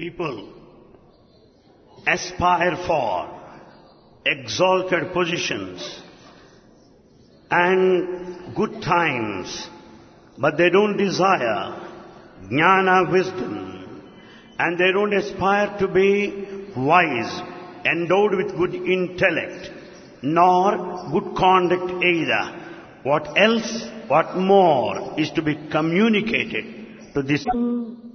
People aspire for exalted positions and good times, but they don't desire jnana, wisdom, and they don't aspire to be wise, endowed with good intellect, nor good conduct either. What else, what more is to be communicated to this